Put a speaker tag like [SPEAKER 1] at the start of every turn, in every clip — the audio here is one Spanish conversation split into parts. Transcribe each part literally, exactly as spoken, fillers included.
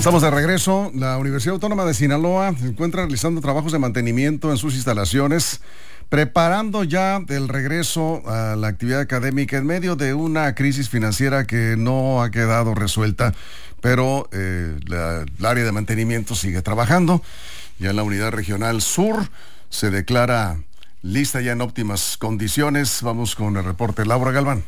[SPEAKER 1] Estamos de regreso. La Universidad Autónoma de Sinaloa se encuentra realizando trabajos de mantenimiento en sus instalaciones, preparando ya el regreso a la actividad académica en medio de una crisis financiera que no ha quedado resuelta, pero eh, la, el área de mantenimiento sigue trabajando. Ya en la Unidad Regional Sur se declara lista ya en óptimas condiciones. Vamos con el reporte. Laura Galván.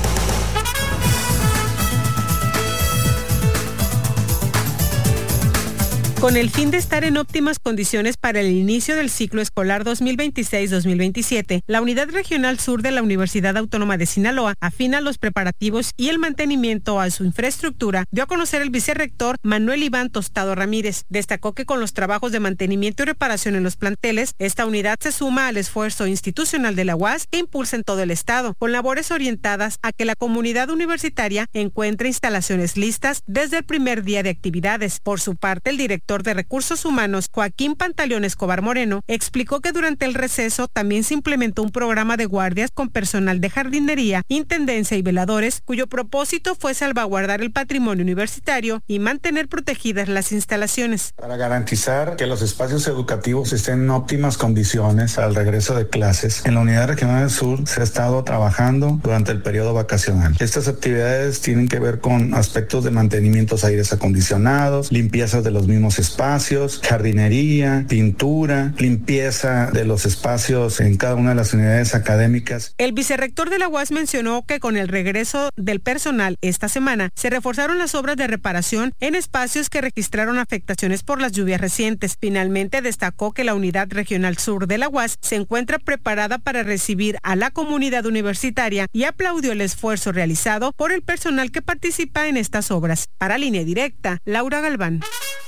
[SPEAKER 2] Con el fin de estar en óptimas condiciones para el inicio del ciclo escolar dos mil veintiséis dos mil veintisiete, la Unidad Regional Sur de la Universidad Autónoma de Sinaloa afina los preparativos y el mantenimiento a su infraestructura, dio a conocer el vicerrector Manuel Iván Tostado Ramírez. Destacó que con los trabajos de mantenimiento y reparación en los planteles, esta unidad se suma al esfuerzo institucional de la U A S que impulsa en todo el estado, con labores orientadas a que la comunidad universitaria encuentre instalaciones listas desde el primer día de actividades. Por su parte, el director de Recursos Humanos, Joaquín Pantaleón Escobar Moreno, explicó que durante el receso también se implementó un programa de guardias con personal de jardinería, intendencia y veladores, cuyo propósito fue salvaguardar el patrimonio universitario y mantener protegidas las instalaciones.
[SPEAKER 3] Para garantizar que los espacios educativos estén en óptimas condiciones al regreso de clases, en la Unidad Regional del Sur se ha estado trabajando durante el periodo vacacional. Estas actividades tienen que ver con aspectos de mantenimientos aires acondicionados, limpiezas de los mismos espacios, jardinería, pintura, limpieza de los espacios en cada una de las unidades académicas.
[SPEAKER 2] El vicerrector de la U A S mencionó que con el regreso del personal esta semana se reforzaron las obras de reparación en espacios que registraron afectaciones por las lluvias recientes. Finalmente destacó que la Unidad Regional Sur de la U A S se encuentra preparada para recibir a la comunidad universitaria y aplaudió el esfuerzo realizado por el personal que participa en estas obras. Para Línea Directa, Laura Galván.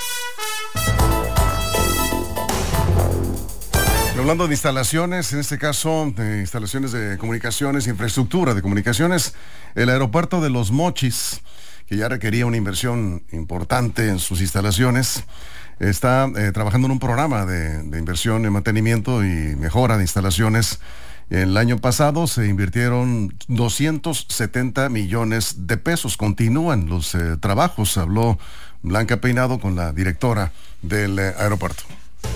[SPEAKER 1] Hablando de instalaciones, en este caso de instalaciones de comunicaciones, infraestructura de comunicaciones, el aeropuerto de Los Mochis, que ya requería una inversión importante en sus instalaciones, está eh, trabajando en un programa de, de inversión en mantenimiento y mejora de instalaciones. El año pasado se invirtieron doscientos setenta millones de pesos. Continúan los eh, trabajos, habló Blanca Peinado con la directora del eh, aeropuerto.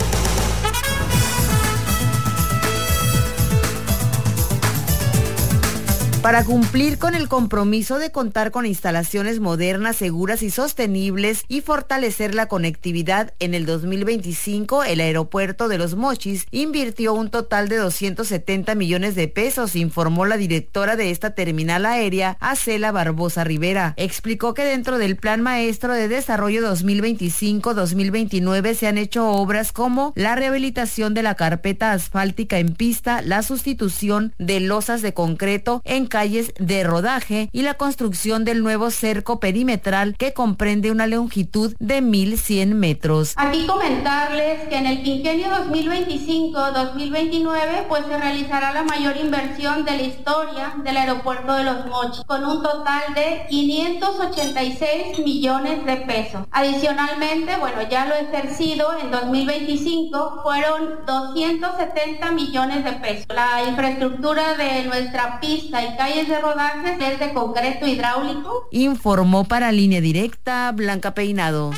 [SPEAKER 4] Para cumplir con el compromiso de contar con instalaciones modernas, seguras y sostenibles y fortalecer la conectividad, en el dos mil veinticinco el aeropuerto de Los Mochis invirtió un total de doscientos setenta millones de pesos, informó la directora de esta terminal aérea, Acela Barbosa Rivera. Explicó que dentro del Plan Maestro de Desarrollo dos mil veinticinco dos mil veintinueve se han hecho obras como la rehabilitación de la carpeta asfáltica en pista, la sustitución de losas de concreto en calles de rodaje y la construcción del nuevo cerco perimetral que comprende una longitud de mil cien metros.
[SPEAKER 5] Aquí comentarles que en el quinquenio dos mil veinticinco dos mil veintinueve pues se realizará la mayor inversión de la historia del aeropuerto de Los Mochis, con un total de quinientos ochenta y seis millones de pesos. Adicionalmente, bueno, ya lo ejercido en dos mil veinticinco fueron doscientos setenta millones de pesos. La infraestructura de nuestra pista y calles de rodaje es de concreto hidráulico.
[SPEAKER 4] Informó para Línea Directa Blanca Peinado.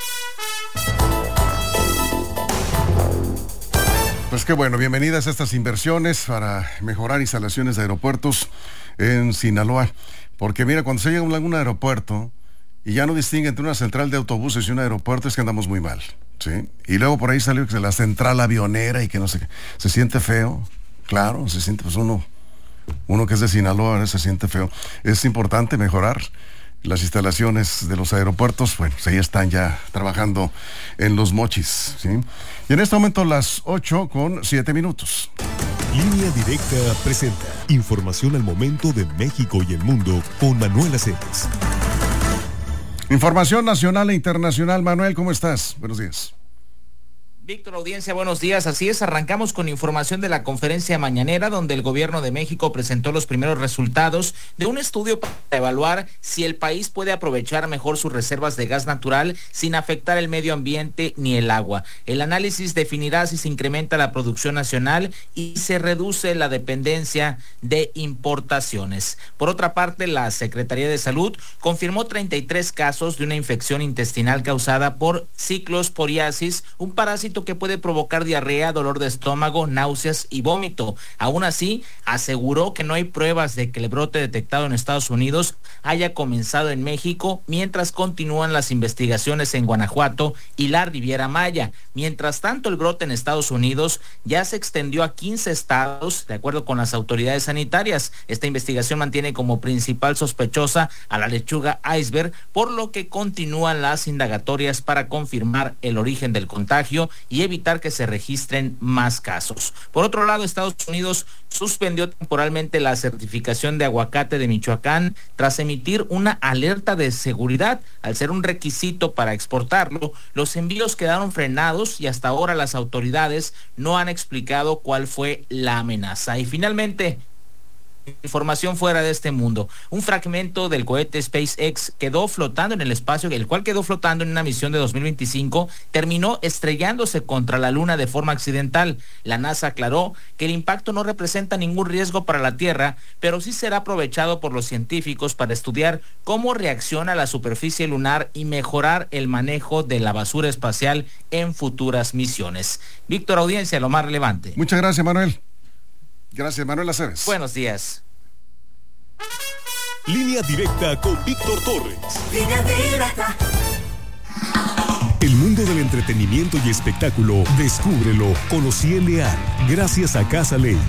[SPEAKER 1] Pues qué bueno, bienvenidas a estas inversiones para mejorar instalaciones de aeropuertos en Sinaloa. Porque mira, cuando se llega a algún aeropuerto y ya no distingue entre una central de autobuses y un aeropuerto, es que andamos muy mal, ¿sí? Y luego por ahí salió que la central avionera y que no sé qué. Se siente feo, claro, se siente pues uno... Uno que es de Sinaloa se siente feo. Es importante mejorar las instalaciones de los aeropuertos. Bueno, pues ahí están ya trabajando en Los Mochis, ¿sí? Y en este momento las ocho con siete minutos.
[SPEAKER 6] Línea Directa presenta información al momento de México y el mundo con Manuel Aceves.
[SPEAKER 1] Información nacional e internacional. Manuel, ¿cómo estás? Buenos días.
[SPEAKER 7] Víctor, audiencia, buenos días. Así es, arrancamos con información de la conferencia mañanera donde el gobierno de México presentó los primeros resultados de un estudio para evaluar si el país puede aprovechar mejor sus reservas de gas natural sin afectar el medio ambiente ni el agua. El análisis definirá si se incrementa la producción nacional y se reduce la dependencia de importaciones. Por otra parte, la Secretaría de Salud confirmó treinta y tres casos de una infección intestinal causada por ciclosporiasis, un parásito que puede provocar diarrea, dolor de estómago, náuseas y vómito. Aún así, aseguró que no hay pruebas de que el brote detectado en Estados Unidos haya comenzado en México, mientras continúan las investigaciones en Guanajuato y la Riviera Maya. Mientras tanto, el brote en Estados Unidos ya se extendió a quince estados, de acuerdo con las autoridades sanitarias. Esta investigación mantiene como principal sospechosa a la lechuga iceberg, por lo que continúan las indagatorias para confirmar el origen del contagio y evitar que se registren más casos. Por otro lado, Estados Unidos suspendió temporalmente la certificación de aguacate de Michoacán tras emitir una alerta de seguridad. Al ser un requisito para exportarlo, los envíos quedaron frenados y hasta ahora las autoridades no han explicado cuál fue la amenaza. Y finalmente, información fuera de este mundo. Un fragmento del cohete SpaceX quedó flotando en el espacio, el cual quedó flotando en una misión de dos mil veinticinco, terminó estrellándose contra la Luna de forma accidental. La NASA aclaró que el impacto no representa ningún riesgo para la Tierra, pero sí será aprovechado por los científicos para estudiar cómo reacciona la superficie lunar y mejorar el manejo de la basura espacial en futuras misiones. Víctor, audiencia, lo más relevante.
[SPEAKER 1] Muchas gracias, Manuel. Gracias, Manuel Aceves.
[SPEAKER 7] Buenos días.
[SPEAKER 6] Línea directa con Víctor Torres.
[SPEAKER 8] Línea directa.
[SPEAKER 6] El mundo del entretenimiento y espectáculo, descúbrelo con Ociel Leal, gracias a Casa Ley.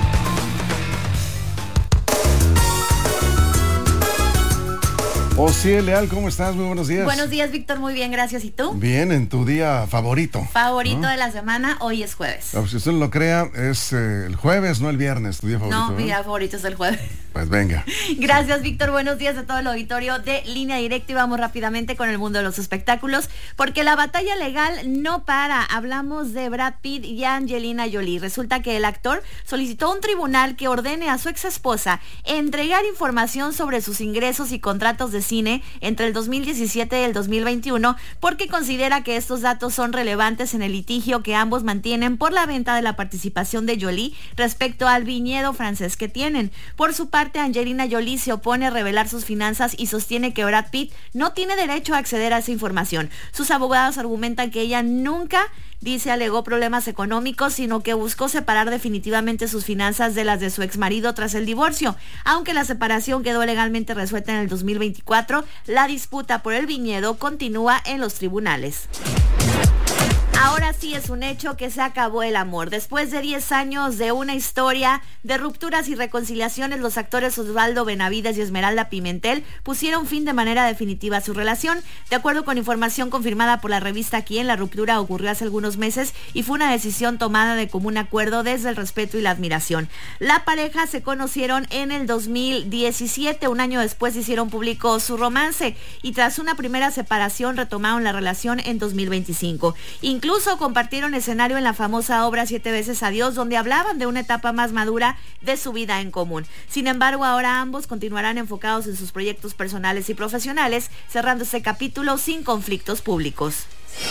[SPEAKER 1] Ociel Leal, ¿cómo estás? Muy buenos días.
[SPEAKER 9] Buenos días, Víctor, muy bien, gracias. ¿Y tú?
[SPEAKER 1] Bien, en tu día favorito.
[SPEAKER 9] Favorito, ¿no?,
[SPEAKER 1] de
[SPEAKER 9] la semana, hoy es jueves.
[SPEAKER 1] No, si usted no lo crea, es eh, el jueves, no el viernes, tu día favorito.
[SPEAKER 9] No, mi día favorito es el jueves.
[SPEAKER 1] Pues venga.
[SPEAKER 9] Gracias, Víctor, buenos días a todo el auditorio de Línea Directa y vamos rápidamente con el mundo de los espectáculos, porque la batalla legal no para. Hablamos de Brad Pitt y Angelina Jolie. Resulta que el actor solicitó a un tribunal que ordene a su ex esposa entregar información sobre sus ingresos y contratos de cine entre el dos mil diecisiete y el dos mil veintiuno, porque considera que estos datos son relevantes en el litigio que ambos mantienen por la venta de la participación de Jolie respecto al viñedo francés que tienen. Por su parte, Angelina Jolie se opone a revelar sus finanzas y sostiene que Brad Pitt no tiene derecho a acceder a esa información. Sus abogados argumentan que ella nunca, dice, alegó problemas económicos, sino que buscó separar definitivamente sus finanzas de las de su exmarido tras el divorcio. Aunque la separación quedó legalmente resuelta en el dos mil veinticuatro, la disputa por el viñedo continúa en los tribunales. Ahora sí es un hecho que se acabó el amor. Después de diez años de una historia de rupturas y reconciliaciones, los actores Osvaldo Benavides y Esmeralda Pimentel pusieron fin de manera definitiva a su relación. De acuerdo con información confirmada por la revista Quién, la ruptura ocurrió hace algunos meses y fue una decisión tomada de común acuerdo desde el respeto y la admiración. La pareja se conocieron en el dos mil diecisiete, un año después hicieron público su romance y tras una primera separación retomaron la relación en dos mil veinticinco. Incluso compartieron escenario en la famosa obra Siete veces Adiós, donde hablaban de una etapa más madura de su vida en común. Sin embargo, ahora ambos continuarán enfocados en sus proyectos personales y profesionales, cerrando este capítulo sin conflictos públicos.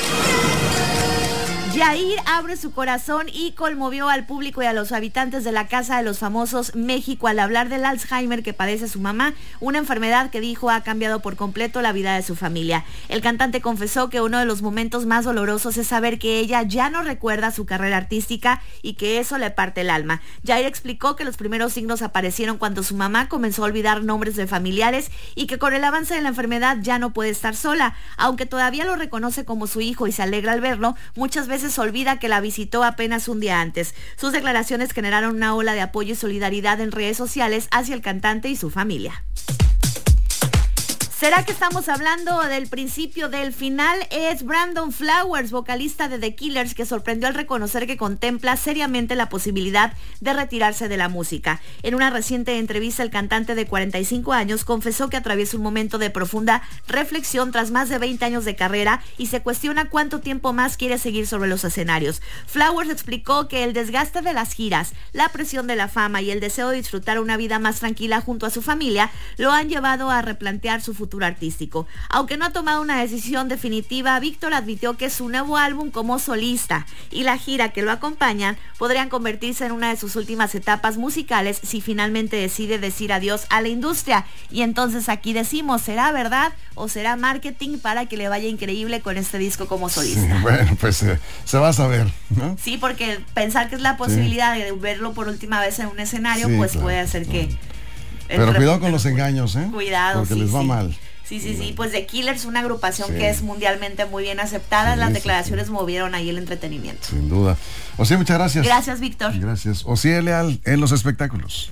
[SPEAKER 9] Yair abre su corazón y conmovió al público y a los habitantes de la Casa de los Famosos México al hablar del Alzheimer que padece su mamá, una enfermedad que dijo ha cambiado por completo la vida de su familia. El cantante confesó que uno de los momentos más dolorosos es saber que ella ya no recuerda su carrera artística y que eso le parte el alma. Yair explicó que los primeros signos aparecieron cuando su mamá comenzó a olvidar nombres de familiares y que con el avance de la enfermedad ya no puede estar sola. Aunque todavía lo reconoce como su hijo y se alegra al verlo, muchas veces se olvida que la visitó apenas un día antes. Sus declaraciones generaron una ola de apoyo y solidaridad en redes sociales hacia el cantante y su familia. ¿Será que estamos hablando del principio del final? Es Brandon Flowers, vocalista de The Killers, que sorprendió al reconocer que contempla seriamente la posibilidad de retirarse de la música. En una reciente entrevista, el cantante de cuarenta y cinco años confesó que atraviesa un momento de profunda reflexión tras más de veinte años de carrera y se cuestiona cuánto tiempo más quiere seguir sobre los escenarios. Flowers explicó que el desgaste de las giras, la presión de la fama y el deseo de disfrutar una vida más tranquila junto a su familia lo han llevado a replantear su futuro artístico. Aunque no ha tomado una decisión definitiva, Víctor admitió que su nuevo álbum como solista y la gira que lo acompañan podrían convertirse en una de sus últimas etapas musicales si finalmente decide decir adiós a la industria. Y entonces aquí decimos, ¿será verdad o será marketing para que le vaya increíble con este disco como solista?
[SPEAKER 1] Sí, bueno, pues eh, se va a saber, ¿no?
[SPEAKER 9] Sí, porque pensar que es la posibilidad sí. de verlo por última vez en un escenario, sí, pues claro, puede hacer que...
[SPEAKER 1] Pero cuidado con los engaños, ¿eh?
[SPEAKER 9] Cuidado,
[SPEAKER 1] porque
[SPEAKER 9] sí,
[SPEAKER 1] les va
[SPEAKER 9] sí.
[SPEAKER 1] mal.
[SPEAKER 9] Sí, sí, sí, pues The Killers, una agrupación sí. que es mundialmente muy bien aceptada. Sí, Las declaraciones sí, sí. movieron ahí el entretenimiento.
[SPEAKER 1] Sin duda. Osí, muchas gracias.
[SPEAKER 9] Gracias, Víctor.
[SPEAKER 1] Gracias. Osí Leal en los espectáculos.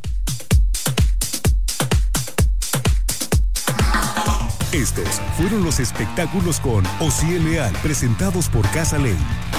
[SPEAKER 6] Estos fueron los espectáculos con Osí Leal, presentados por Casa Ley.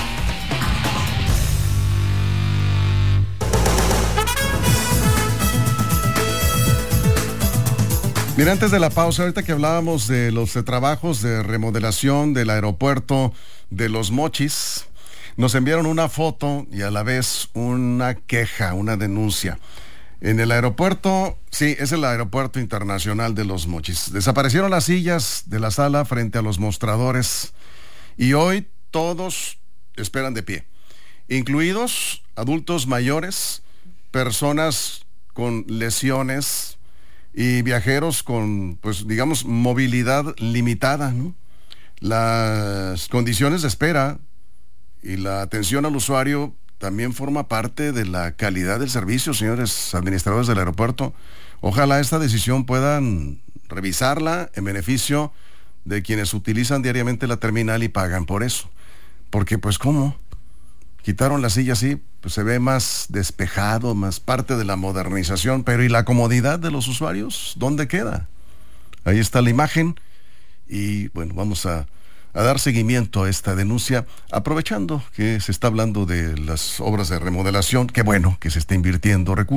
[SPEAKER 1] Mira, antes de la pausa, ahorita que hablábamos de los de trabajos de remodelación del aeropuerto de Los Mochis, nos enviaron una foto y a la vez una queja, una denuncia. En el aeropuerto, sí, es el aeropuerto internacional de Los Mochis. Desaparecieron las sillas de la sala frente a los mostradores y hoy todos esperan de pie, incluidos adultos mayores, personas con lesiones y viajeros con, pues, digamos, movilidad limitada, ¿no? Las condiciones de espera y la atención al usuario también forma parte de la calidad del servicio, señores administradores del aeropuerto. Ojalá esta decisión puedan revisarla en beneficio de quienes utilizan diariamente la terminal y pagan por eso. Porque, pues, ¿cómo? Quitaron la silla así, pues se ve más despejado, más parte de la modernización, pero ¿y la comodidad de los usuarios? ¿Dónde queda? Ahí está la imagen y bueno, vamos a, a dar seguimiento a esta denuncia, aprovechando que se está hablando de las obras de remodelación, que bueno, que se está invirtiendo recursos.